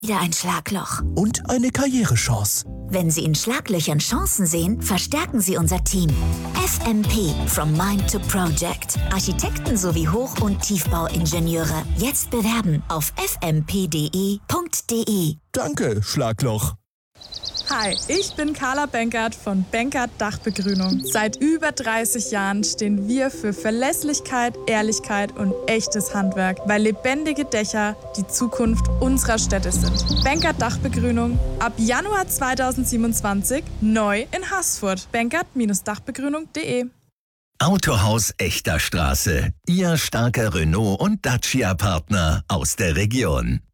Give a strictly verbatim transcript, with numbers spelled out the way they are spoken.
wieder ein Schlagloch. Und eine Karrierechance. Wenn Sie in Schlaglöchern Chancen sehen, verstärken Sie unser Team. F M P, From Mind to Project. Architekten sowie Hoch- und Tiefbauingenieure. Jetzt bewerben auf f m p punkt d e punkt d e. Danke, Schlagloch. Hi, ich bin Carla Benkert von Benkert Dachbegrünung. Seit über dreißig Jahren stehen wir für Verlässlichkeit, Ehrlichkeit und echtes Handwerk, weil lebendige Dächer die Zukunft unserer Städte sind. Benkert Dachbegrünung ab Januar zweitausendsiebenundzwanzig neu in Haßfurt. benkert Dachbegrünung punkt d e. Autohaus Echter Straße. Ihr starker Renault- und Dacia-Partner aus der Region.